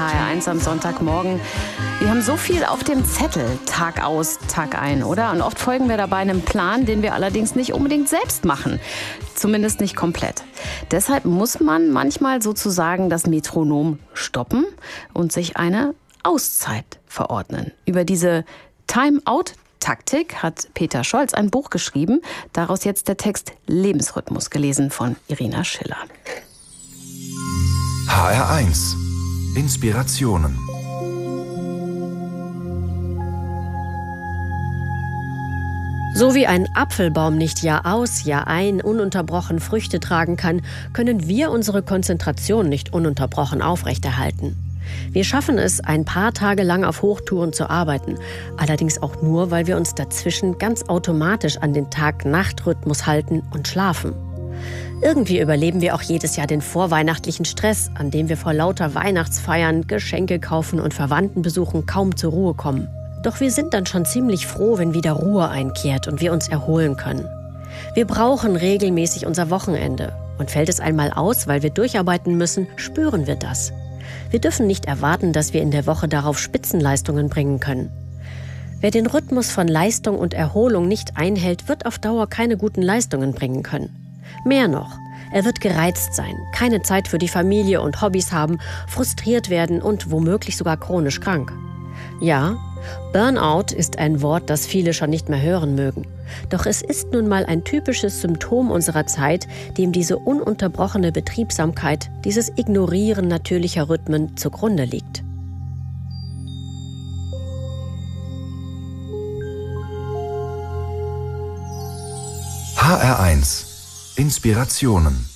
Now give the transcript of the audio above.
HR1 am Sonntagmorgen. Wir haben so viel auf dem Zettel, Tag aus, Tag ein, oder? Und oft folgen wir dabei einem Plan, den wir allerdings nicht unbedingt selbst machen. Zumindest nicht komplett. Deshalb muss man manchmal sozusagen das Metronom stoppen und sich eine Auszeit verordnen. Über diese Time-Out-Taktik hat Peter Scholz ein Buch geschrieben. Daraus jetzt der Text Lebensrhythmus, gelesen von Irina Schiller. HR1 Inspirationen. So wie ein Apfelbaum nicht Jahr aus, Jahr ein ununterbrochen Früchte tragen kann, können wir unsere Konzentration nicht ununterbrochen aufrechterhalten. Wir schaffen es, ein paar Tage lang auf Hochtouren zu arbeiten, allerdings auch nur, weil wir uns dazwischen ganz automatisch an den Tag-Nacht-Rhythmus halten und schlafen. Irgendwie überleben wir auch jedes Jahr den vorweihnachtlichen Stress, an dem wir vor lauter Weihnachtsfeiern, Geschenke kaufen und Verwandten besuchen kaum zur Ruhe kommen. Doch wir sind dann schon ziemlich froh, wenn wieder Ruhe einkehrt und wir uns erholen können. Wir brauchen regelmäßig unser Wochenende. Und fällt es einmal aus, weil wir durcharbeiten müssen, spüren wir das. Wir dürfen nicht erwarten, dass wir in der Woche darauf Spitzenleistungen bringen können. Wer den Rhythmus von Leistung und Erholung nicht einhält, wird auf Dauer keine guten Leistungen bringen können. Mehr noch, er wird gereizt sein, keine Zeit für die Familie und Hobbys haben, frustriert werden und womöglich sogar chronisch krank. Ja, Burnout ist ein Wort, das viele schon nicht mehr hören mögen. Doch es ist nun mal ein typisches Symptom unserer Zeit, dem diese ununterbrochene Betriebsamkeit, dieses Ignorieren natürlicher Rhythmen zugrunde liegt. HR1 Inspirationen.